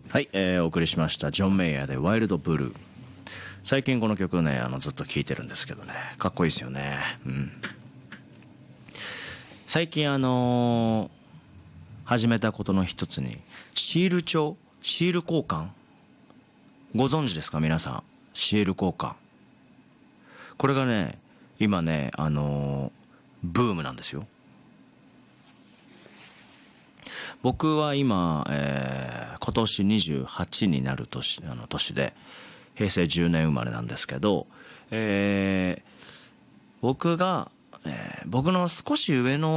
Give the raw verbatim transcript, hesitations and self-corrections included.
はい、えー、お送りしましたジョン・メイヤーでワイルド・ブルー。最近この曲ね、あのずっと聴いてるんですけどね、かっこいいですよね。うん。最近あのー、始めたことの一つにシール帳、シール交換、ご存知ですか皆さん。シール交換、これがね今ねあのー、ブームなんですよ。僕は今、えー、今年にじゅうはちになる年、あの年でへいせいじゅうねん生まれなんですけど、えー、僕が、えー、僕の少し上の